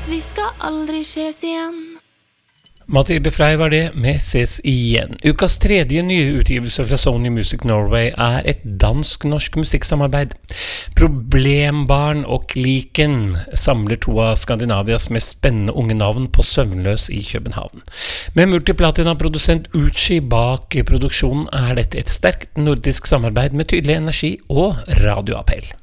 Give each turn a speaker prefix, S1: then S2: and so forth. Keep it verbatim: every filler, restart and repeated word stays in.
S1: vi skal aldri ses igjen.
S2: Mathilde Frey var det med Ses igjen. Ukas tredje nye utgivelse fra Sony Music Norway er et dansk-norsk musikksamarbeid. Problembarn og Kliken samler to av Skandinavias mest spennende unge navn på Søvnløs i København. Med multiplatina-produsent Uchi bak produksjonen er dette et sterkt nordisk samarbeid med tydelig energi og radioappell.